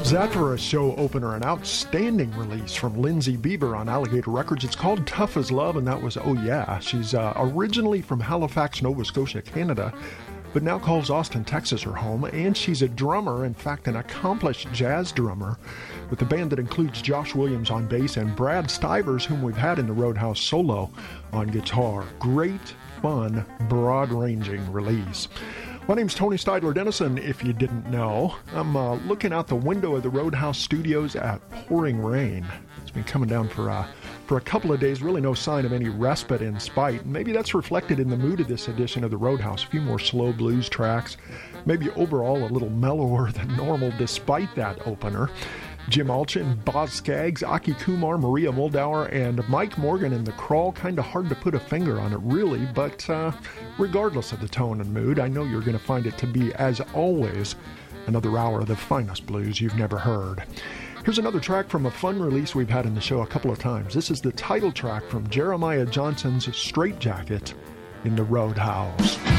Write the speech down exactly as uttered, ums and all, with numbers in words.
How's that for a show opener? An outstanding release from Lindsay Beaver on Alligator Records. It's called Tough as Love, and that was Oh Yeah. She's uh, originally from Halifax, Nova Scotia, Canada, but now calls Austin, Texas her home, and she's a drummer, in fact, an accomplished jazz drummer, with a band that includes Josh Williams on bass and Brad Stivers, whom we've had in the Roadhouse solo on guitar. Great, fun, broad-ranging release. My name's Tony Steidler Dennison, if you didn't know. I'm uh, looking out the window of the Roadhouse studios at pouring rain. It's been coming down for, uh, for a couple of days, really no sign of any respite in spite. Maybe that's reflected in the mood of this edition of the Roadhouse. A few more slow blues tracks, maybe overall a little mellower than normal despite that opener. Jim Alchin, Boz Skaggs, Aki Kumar, Maria Moldauer, and Mike Morgan in The Crawl. Kind of hard to put a finger on it, really, but uh, regardless of the tone and mood, I know you're going to find it to be, as always, another hour of the finest blues you've never heard. Here's another track from a fun release we've had in the show a couple of times. This is the title track from Jeremiah Johnson's Straight Jacket in the Roadhouse.